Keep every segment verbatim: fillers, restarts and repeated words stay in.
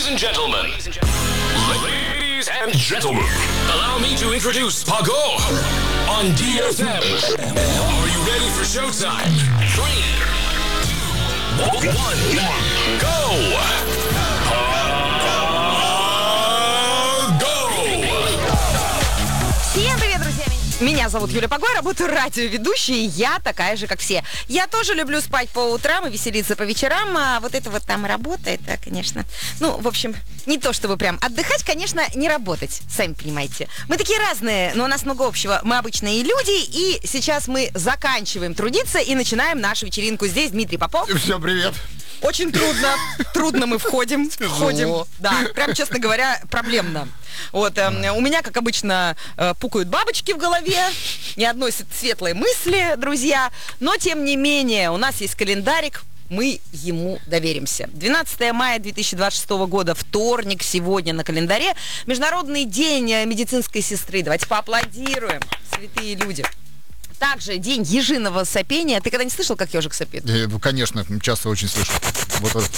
and gentlemen. Ladies and gentlemen. Allow me to introduce Pago on ди эф эм. Are you ready for showtime? Three, two, one, go! Всем привет, друзья! Меня зовут Юля Паго, работаю радиоведущей, и я такая же, как все. Я тоже люблю спать по утрам и веселиться по вечерам, а вот это вот там работа, это, конечно... Ну, в общем, не то чтобы прям отдыхать, конечно, не работать, сами понимаете. Мы такие разные, но у нас много общего. Мы обычные люди, и сейчас мы заканчиваем трудиться и начинаем нашу вечеринку. Здесь Дмитрий Попов. Всем привет. Очень трудно, трудно мы входим, входим, да, прям, честно говоря, проблемно. Вот, э, у меня, как обычно, э, пукают бабочки в голове, ни одной светлой мысли, друзья, но, тем не менее, у нас есть календарик, мы ему доверимся. двенадцатое мая две тысячи двадцать шестого года, вторник, сегодня на календаре, Международный день медицинской сестры. Давайте поаплодируем, святые люди. Также день ежиного сопения. Ты когда не слышал, как ежик сопит? Э, конечно, часто очень слышу. Вот, вот.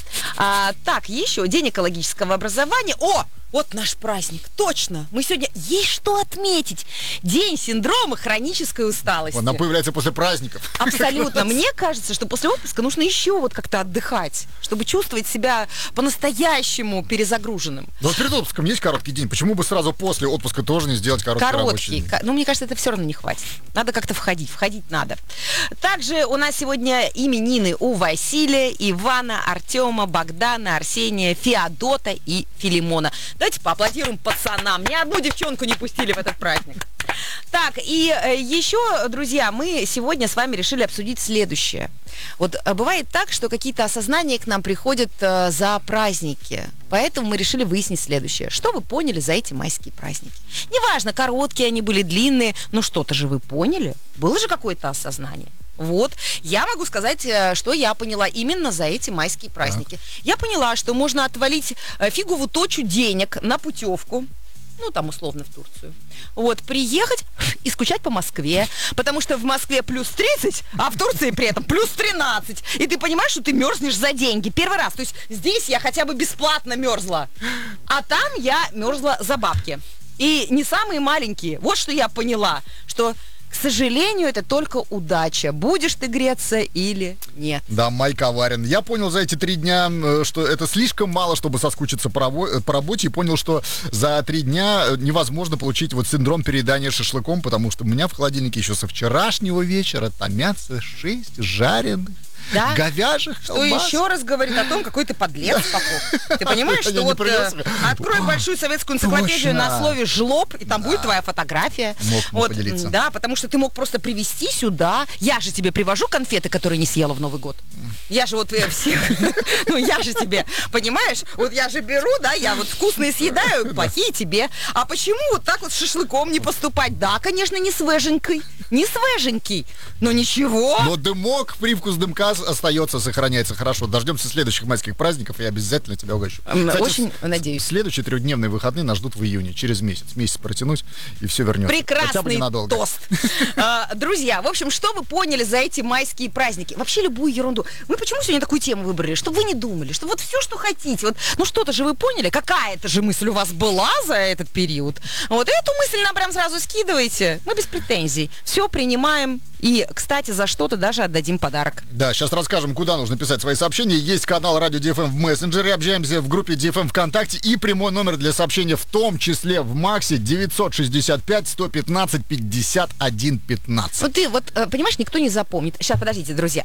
А, так, еще день экологического образования. О, вот наш праздник, точно. Мы сегодня есть что отметить. День синдрома хронической усталости. Она появляется после праздников. Абсолютно. Мне кажется, что после отпуска нужно еще вот как-то отдыхать, чтобы чувствовать себя по-настоящему перезагруженным. Но вот перед отпуском есть короткий день. Почему бы сразу после отпуска тоже не сделать короткий, короткий рабочий день? Ну, мне кажется, это все равно не хватит. Надо как-то входить. Входить надо. Также у нас сегодня именины у Василия, Ивана, Артема, Богдана, Арсения, Феодота и Филимона. Давайте поаплодируем пацанам. Ни одну девчонку не пустили в этот праздник. Так, и э, еще, друзья, мы сегодня с вами решили обсудить следующее. Вот э, бывает так, что какие-то осознания к нам приходят э, за праздники. Поэтому мы решили выяснить следующее. Что вы поняли за эти майские праздники? Неважно, короткие они были, длинные, но что-то же вы поняли. Было же какое-то осознание. Вот, я могу сказать, что я поняла именно за эти майские праздники. Так. Я поняла, что можно отвалить фиговую точу денег на путевку, ну, там, условно, в Турцию. Вот, приехать и скучать по Москве, потому что в Москве плюс тридцать, а в Турции при этом плюс тринадцать. И ты понимаешь, что ты мерзнешь за деньги. Первый раз. То есть здесь я хотя бы бесплатно мерзла, а там я мерзла за бабки. И не самые маленькие. Вот что я поняла, что... К сожалению, это только удача. Будешь ты греться или нет. Да, май коварен. Я понял за эти три дня, что это слишком мало, чтобы соскучиться по работе. И понял, что за три дня невозможно получить вот синдром переедания шашлыком, потому что у меня в холодильнике еще со вчерашнего вечера томятся шесть жареных. Да? Говяжьих что колбас. Еще раз говорит о том, какой ты подлец, Попов. Ты понимаешь, что вот э, открой большую советскую энциклопедию на слове «жлоб», и там будет твоя фотография. Мог вот, поделиться. Да, потому что ты мог просто привезти сюда. Я же тебе привожу конфеты, которые не съела в Новый год. Я же вот всех... Ну, я же тебе, понимаешь? Вот я же беру, да, я вот вкусные съедаю, плохие тебе. А почему вот так вот с шашлыком не поступать? Да, конечно, не свеженький. Не свеженький. Но ничего. Но дымок, привкус дымка остается, сохраняется хорошо. Дождемся следующих майских праздников, и обязательно тебя угощу. Кстати, очень с... надеюсь. Следующие трехдневные выходные нас ждут в июне, через месяц. Месяц протянуть, и все вернется. Прекрасный тост. Друзья, в общем, что вы поняли за эти майские праздники? Вообще любую ерунду. Мы почему сегодня такую тему выбрали? Чтобы вы не думали, что вот все, что хотите. Вот, ну что-то же вы поняли, какая-то же мысль у вас была за этот период. Вот эту мысль нам прям сразу скидывайте. Мы без претензий. Все принимаем. И, кстати, за что-то даже отдадим подарок. Да, сейчас расскажем, куда нужно писать свои сообщения. Есть канал Радио ди эф эм в мессенджере. Общаемся в группе ди эф эм ВКонтакте. И прямой номер для сообщения, в том числе в Максе, девятьсот шестьдесят пять сто пятнадцать пятьдесят один пятнадцать. Вот ты, вот, понимаешь, никто не запомнит. Сейчас, подождите, друзья.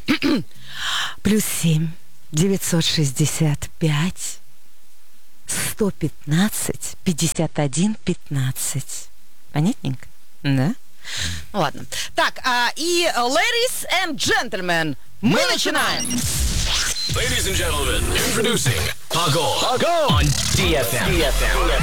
Плюс семь девятьсот шестьдесят пять сто пятнадцать пятьдесят один пятнадцать. Понятненько? Да? Ну ладно. Так, а, и ladies and gentlemen, мы начинаем. Ladies and gentlemen, introducing Pago on ди эф эм.